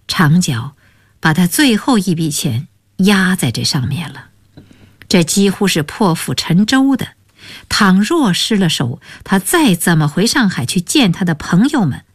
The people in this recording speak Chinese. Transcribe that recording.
长脚把他最后一笔钱压在这上面了，这几乎是破釜沉舟的。倘若失了手，他再怎么回上海去见他的朋友们，